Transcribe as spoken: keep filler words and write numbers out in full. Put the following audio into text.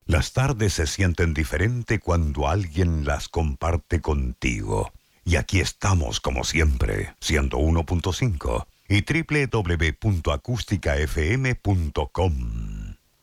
Las tardes se sienten diferente cuando alguien las comparte contigo. Y aquí estamos como siempre, ciento uno punto cinco y doble u doble u doble u punto acústica f m punto com.